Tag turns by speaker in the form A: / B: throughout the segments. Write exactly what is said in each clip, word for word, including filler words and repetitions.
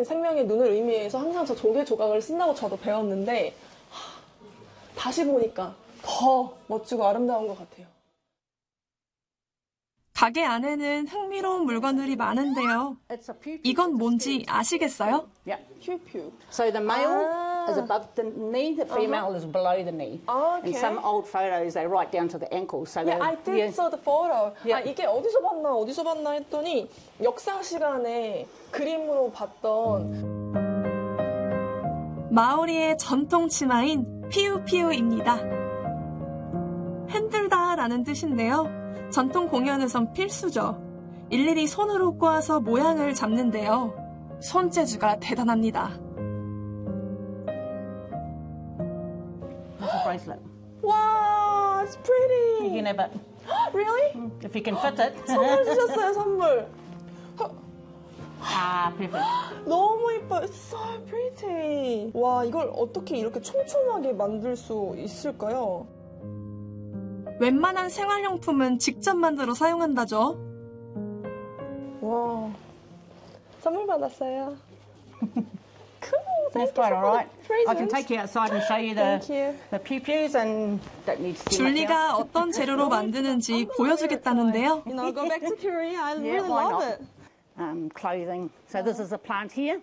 A: 살아있는 생명의 눈을 의미해서 항상 저 조개 조각을 쓴다고 저도 배웠는데 하, 다시 보니까 더 멋지고 아름다운 것 같아요.
B: 가게 안에는 흥미로운 물건들이 많은데요. 이건 뭔지 아시겠어요?
C: Yeah.
A: 퓨퓨.
C: So the male
A: 아.
C: is above the knee, the female uh-huh. is below the knee.
A: Okay.
C: In some old photos, they right down to the ankle. So
A: Yeah, I did yeah. saw the photo.
C: Yeah.
A: 아, 이게 어디서 봤나 어디서 봤나 했더니 역사 시간에 그림으로 봤던
B: 마오리의 전통 치마인 피우피우입니다. 흔들다라는 뜻인데요. 전통 공연에선 필수죠. 일일이 손으로 꼬아서 모양을 잡는데요. 손재주가 대단합니다.
C: It's a bracelet.
A: Wow, it's pretty.
C: You can have it.
A: Really?
C: If you can fit it.
A: 선물 주셨어요, 선물.
C: Ah, perfect.
A: 너무 이뻐. It's so pretty. 와, 이걸 어떻게 이렇게 촘촘하게 만들 수 있을까요?
B: 웬만한 생활용품은 직접 만들어 사용한다죠.
A: 와, 선물 받았어요. Cool.
C: That's quite all right. I can take you outside and show you the
A: you.
C: the pew pews and don't need to see much else.
B: 줄리가 어떤 재료로 만드는지 보여주겠다는데요.
A: You know, go back to Korea. I
C: Yeah,
A: really
C: why
A: love
C: not?
A: it.
C: Um, clothing. So this is a plant here.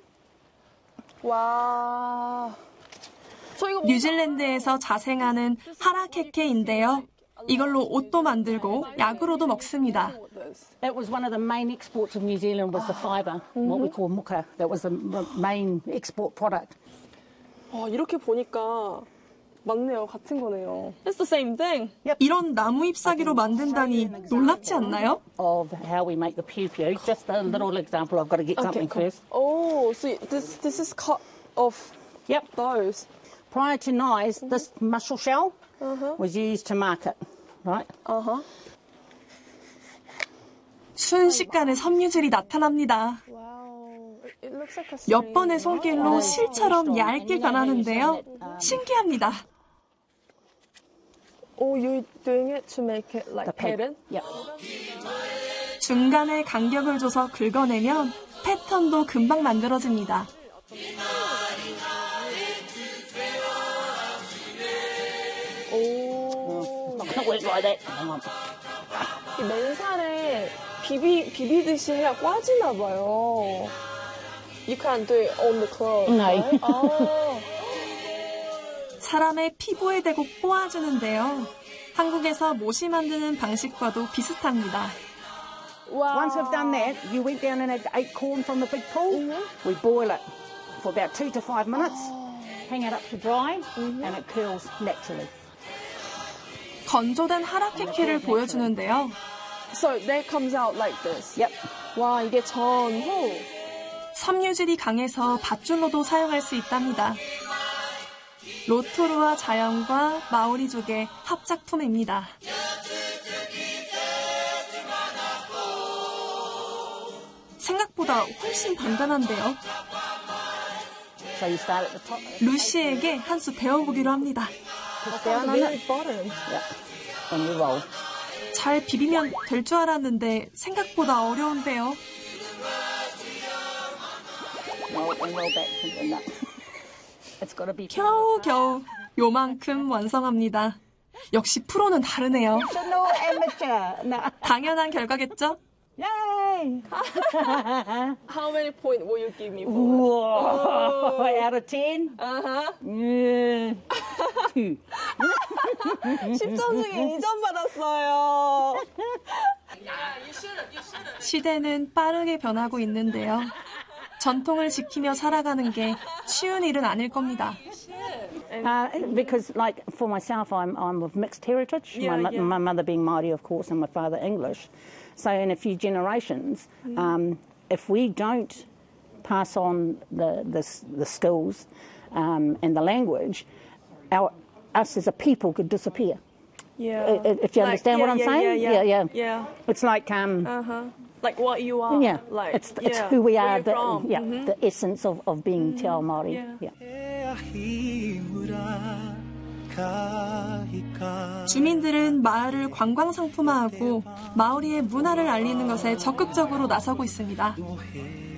A: 와. 저 이거
B: 뉴질랜드에서 자생하는 하라케케인데요. 이걸로 옷도 만들고 약으로도 먹습니다.
C: That was one of the main exports of New Zealand was the fibre, what we call muka. That was the main export product.
A: 아, 이렇게 보니까 맞네요. 같은 거네요. It's the same thing.
B: 이런 나무 잎사귀로 만든다니 놀랍지 않나요?
C: Of how we make the pew pew. Just a little example. I've got to get something first.
A: Oh, so this this is cut off.
C: Yep.
A: Those.
C: Prior to knives, this mussel shell uh-huh. was used to mark it, right?
A: Uh-huh.
B: 순식간에 섬유질이 나타납니다.
A: Wow. It looks like a
B: 몇 번의 손길로 실처럼 얇게 변하는데요. 신기합니다.
A: Oh, you're doing it to make it like
C: The peg.
A: pattern?
C: Yep.
B: 중간에 간격을 줘서 긁어내면 패턴도 금방 만들어집니다.
A: 오.
C: Not work like that. Hang on.
A: 이 맨살에 비비 비비듯이 해야 꽈지나 봐요. You can't do it on the clothes.
C: No.
A: Right? 아.
B: 사람의 피부에 대고 꼬아주는데요. 한국에서 모시 만드는 방식과도 비슷합니다.
A: Wow.
C: Once we've done that, you went down and had eight corn from the big pool. Mm-hmm. We boil it for about two to five minutes, oh. hang it up to dry, mm-hmm. and it curls naturally.
B: 건조된 하라케케를 보여주는데요.
A: So that comes out like this.
C: Yep.
A: 와, 이게 전후.
B: 섬유질이 강해서 밧줄로도 사용할 수 있답니다. 로토루아 자연과 마오리족의 합작품입니다. 생각보다 훨씬 단단한데요.
C: So you start at the top.
B: 루시에게 한 수 배워보기로 합니다.
C: Push down on it. Yep. And you roll.
B: 잘 비비면 될 줄 알았는데 생각보다 어려운데요.
C: Roll and roll back and up. It's got to be.
B: 겨우겨우 요만큼 완성합니다. 역시 프로는 다르네요.
C: No amateur. No.
B: 당연한 결과겠죠?
C: Yay!
A: How many points will you give me for?
C: Whoa. Out of ten?
A: Uh-huh.
C: Yeah. Two.
A: 십 점 중에 이 점 받았어요.
B: 시대는 빠르게 변하고 있는데요. 전통을 지키며 살아가는 게 쉬운 일은 아닐 겁니다.
C: Uh, because, like, for myself, I'm I'm of mixed heritage.
A: Yeah,
C: my,
A: yeah.
C: my mother being Māori, of course, and my father English. So, in a few generations, um, if we don't pass on the the, the skills um, and the language, our us as a people could disappear.
A: Yeah.
C: If you understand
A: like,
C: what I'm
A: yeah,
C: saying,
A: yeah, yeah,
C: yeah,
A: yeah.
C: It's like um,
A: Uh-huh. Like what you are.
C: yeah,
A: Like,
C: it's it's
A: yeah.
C: who we
A: Where
C: are.
A: you're
C: The,
A: from.
C: yeah,
A: Mm-hmm.
C: the essence of of being Te Ao Māori.
A: Yeah.
C: Yeah.
B: 주민들은 마을을 관광 상품화하고 마오리의 문화를 알리는 것에 적극적으로 나서고 있습니다.